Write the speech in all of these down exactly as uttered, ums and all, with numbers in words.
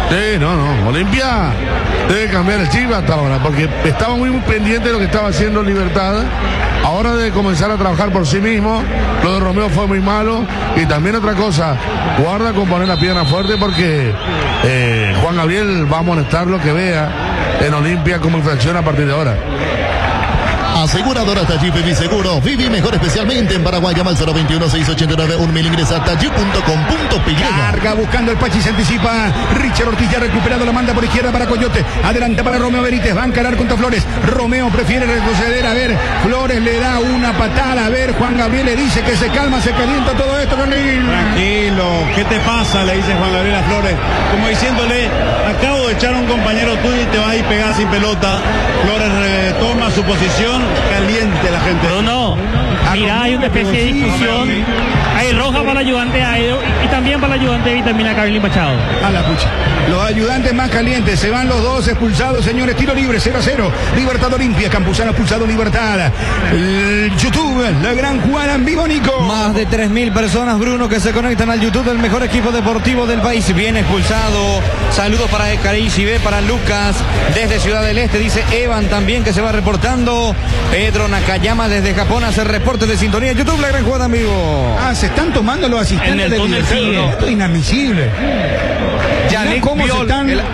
Sí, no, no. Olimpia debe cambiar el chip hasta ahora, porque estaba muy pendiente de lo que estaba haciendo Libertad. Ahora debe comenzar a trabajar por sí mismo. Lo de Romeo fue muy malo. Y también otra cosa, guarda con poner la pierna fuerte, porque eh, Juan Gabriel va a amonestar lo que vea en Olimpia como infracción a partir de ahora. Aseguradora Taji Vivi Seguro. Vivi mejor especialmente en Paraguay. Llama al cero veintiuno, seiscientos ochenta y nueve, mil. Ingresa a taji punto com punto pe. Carga buscando el Pachi, se anticipa. Richard Ortiz ya recuperado, la manda por izquierda para Coyote. Adelante para Romeo Benítez. Va a encarar contra Flores. Romeo prefiere retroceder. A ver, Flores le da una patada. A ver, Juan Gabriel le dice que se calma, se calienta todo esto, Carlín. Tranquilo, ¿qué te pasa? Le dice Juan Gabriel a Flores. Como diciéndole, acabo de echar a un compañero tuyo y te vas a ir pegar sin pelota. Flores retoma su posición. Caliente la gente. No, no. Mira, hay una especie de discusión. Hay roja para el ayudante Aedo y también para el ayudante de Vitamina Carlín Machado. A la pucha. Los ayudantes más calientes. Se van los dos expulsados, señores. Tiro libre, cero a cero. Libertad Olimpia. Campuzano expulsado, Libertad. El YouTube, la gran jugada en vivo, Nico. Más de tres mil personas, Bruno, que se conectan al YouTube del mejor equipo deportivo del país. Bien expulsado. Saludos para Caraí B, para Lucas. Desde Ciudad del Este, dice Evan también, que se va reportando. Pedro Nakayama desde Japón hace reportes de sintonía. YouTube, la gran jugada en vivo. Ah, se están tomando los asistentes En el de túnel Libertad. sigue. Esto es inadmisible. Yannick ¿Cómo se Viol, están? el-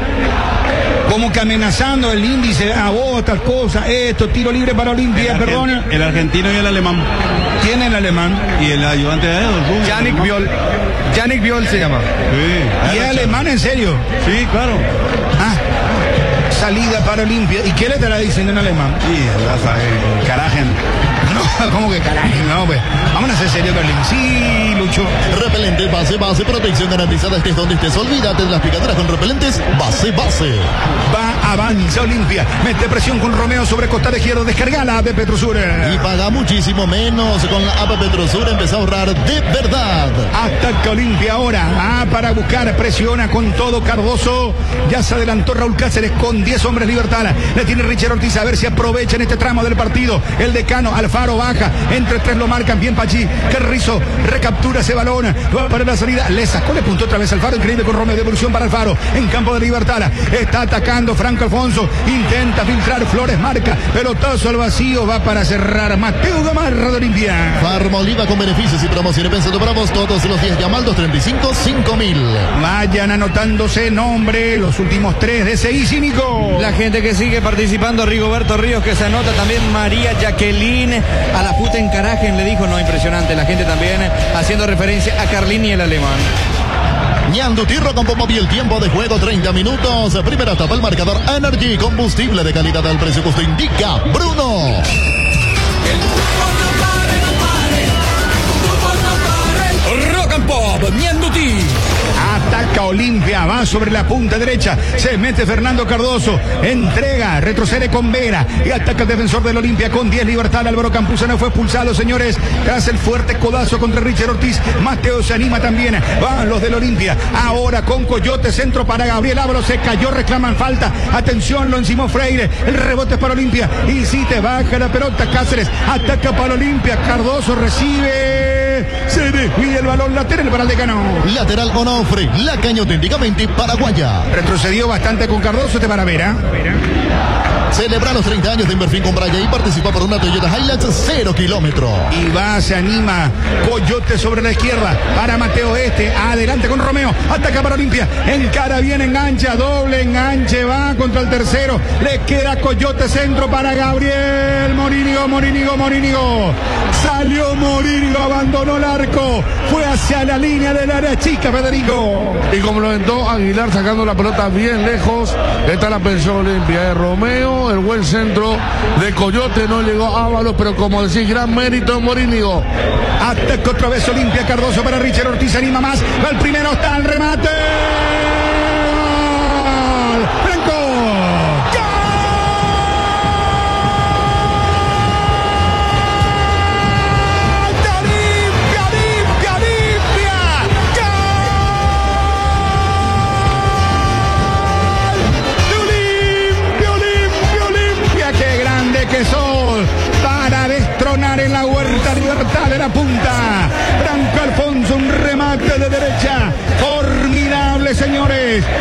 Como que amenazando el índice, a vos, tal cosa, esto, tiro libre para Olimpia, El, perdona. argen- el argentino y el alemán. Tiene el alemán. Y el ayudante de Aedo, el rubio. Yannick Viol. Yannick Viol se llama. Sí, Y es alemán, en serio. sí, claro. Ah, salida para Olimpia. ¿Y qué letra la dicen en alemán? Sí, ya sabes, Carajen. No, ¿cómo que carajo? No, pues, vamos a ser serios, Carlín. Sí, Lucho. Repelente, base, base, protección garantizada. Estés donde estés, olvídate de las picaduras con repelentes. Base, base. Va, avanza Olimpia. Mete presión con Romeo sobre costado izquierdo. Descarga la de Petrosur. Y paga muchísimo menos con la app Petrosur. Empezó a ahorrar de verdad. Ataca Olimpia ahora. Ah, para buscar, presiona con todo Cardoso. Ya se adelantó Raúl Cáceres con diez hombres. Libertad. Le tiene Richard Ortiz, a ver si aprovecha en este tramo del partido. El decano Alfaro baja. Entre tres lo marcan bien Pachi. Carrizo recaptura ese balón. Va para la salida. Le sacó, le puntó otra vez Alfaro. Increíble con Romeo. Devolución para Alfaro. En campo de Libertad. Está atacando Franco Alfonso. Intenta filtrar. Flores marca. Pelotazo al vacío. Va para cerrar Mateo Gamarra de Olimpia. Farma Oliva con beneficios y promociones pensando para vos todos los días. Llama al dos treinta y cinco, cinco mil. Vayan anotándose nombre. Los últimos tres de ese Nico. La gente que sigue participando, Rigoberto Ríos, que se anota también. María Jacqueline a la puta encarajen, le dijo. No, impresionante. La gente también haciendo referencia a Carlín y el alemán. Ñandutirro con Pombo y el tiempo de juego treinta minutos. Primera etapa, el marcador Energy, combustible de calidad al precio que usted indica. Bruno. Rock and Pop, Ñandutí. Ataca Olimpia, va sobre la punta derecha, se mete Fernando Cardoso, entrega, retrocede con Vera y ataca el defensor del Olimpia con diez. Libertad. Álvaro Campuzano fue expulsado, señores, tras el fuerte codazo contra Richard Ortiz. Mateo se anima también, van los del Olimpia, ahora con Coyote, centro para Gabriel Ábalos, se cayó, reclaman falta, atención, lo encimó Freire, el rebote es para Olimpia, y si te baja la pelota, Cáceres, ataca para Olimpia, Cardoso recibe, se desvía el balón lateral para el decano. Lateral Onofre, la caña auténticamente paraguaya. Retrocedió bastante con Cardoso, te para Vera. Celebra los treinta años de Inverfín con Braya y participa por una Toyota Hilux cero kilómetros. Y va, se anima. Coyote sobre la izquierda para Mateo Este. Adelante con Romeo. Ataca para Olimpia. Encara bien, engancha. Doble enganche. Va contra el tercero. Le queda Coyote, centro para Gabriel. Morínigo, Morínigo, Morínigo. Salió Morínigo, abandonó el arco. Fue hacia la línea del área chica, Federico. Y como lo aventó Aguilar sacando la pelota bien lejos, está la pensión Olimpia de Romeo, el buen centro de Coyote, no llegó Ábalos, pero como decís, gran mérito Morínigo. Ataca otra vez Olimpia, Cardoso para Richard Ortiz, anima más. Va el primero, está el remate. ¡Gol! ¡Franco! Que son para destronar en la Huerta Libertad de la punta. Franco Alfonso, un remate de derecha formidable, señores.